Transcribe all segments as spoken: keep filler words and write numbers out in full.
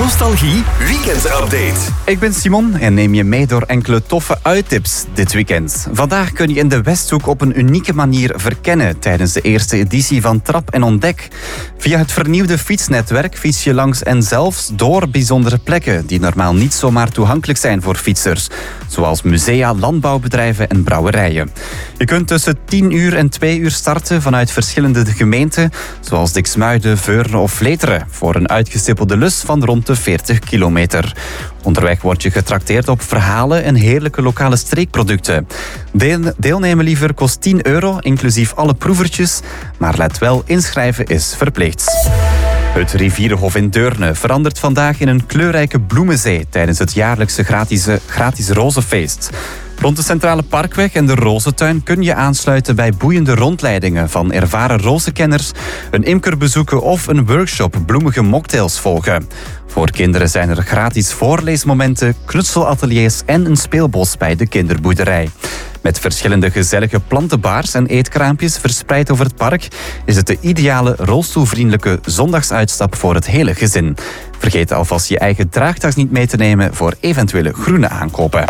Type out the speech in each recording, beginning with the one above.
Nostalgie Weekend Update. Ik ben Simon en neem je mee door enkele toffe uittips dit weekend. Vandaag kun je in de Westhoek op een unieke manier verkennen tijdens de eerste editie van Trap en Ontdek. Via het vernieuwde fietsnetwerk fiets je langs en zelfs door bijzondere plekken die normaal niet zomaar toegankelijk zijn voor fietsers, zoals musea, landbouwbedrijven en brouwerijen. Je kunt tussen tien uur en twee uur starten vanuit verschillende gemeenten, zoals Diksmuiden, Veurne of Vleteren, voor een uitgestippelde lus van rond de veertig kilometer. Onderweg word je getrakteerd op verhalen en heerlijke lokale streekproducten. Deel, deelnemen liever kost tien euro, inclusief alle proevertjes, maar let wel, inschrijven is verplicht. Het Rivierenhof in Deurne verandert vandaag in een kleurrijke bloemenzee tijdens het jaarlijkse gratis, gratis rozenfeest. Rond de Centrale Parkweg en de Rozentuin kun je aansluiten bij boeiende rondleidingen van ervaren rozenkenners, een imker bezoeken of een workshop bloemige mocktails volgen. Voor kinderen zijn er gratis voorleesmomenten, knutselateliers en een speelbos bij de kinderboerderij. Met verschillende gezellige plantenbaars en eetkraampjes verspreid over het park is het de ideale rolstoelvriendelijke zondagsuitstap voor het hele gezin. Vergeet alvast je eigen draagtas niet mee te nemen voor eventuele groene aankopen.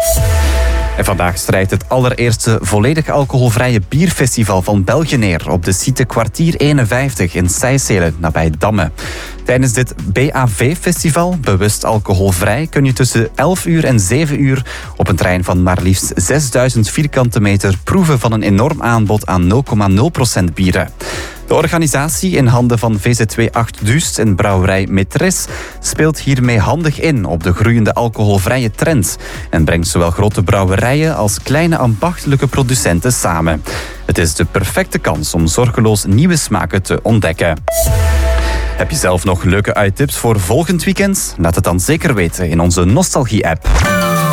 En vandaag strijdt het allereerste volledig alcoholvrije bierfestival van België neer op de site Kwartier eenenvijftig in Sijselen, nabij Damme. Tijdens dit B A V-festival, bewust alcoholvrij, kun je tussen elf uur en zeven uur op een terrein van maar liefst zesduizend vierkante meter proeven van een enorm aanbod aan nul komma nul procent bieren. De organisatie in handen van V Z W acht Duust en brouwerij Metres speelt hiermee handig in op de groeiende alcoholvrije trend en brengt zowel grote brouwerijen als kleine ambachtelijke producenten samen. Het is de perfecte kans om zorgeloos nieuwe smaken te ontdekken. Heb je zelf nog leuke uittips voor volgend weekend? Laat het dan zeker weten in onze Nostalgie-app.